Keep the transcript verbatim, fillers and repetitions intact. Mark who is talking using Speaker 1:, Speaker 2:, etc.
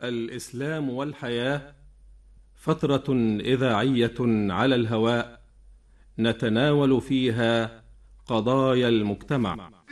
Speaker 1: الإسلام والحياة، فترة إذاعية على الهواء نتناول فيها قضايا المجتمع.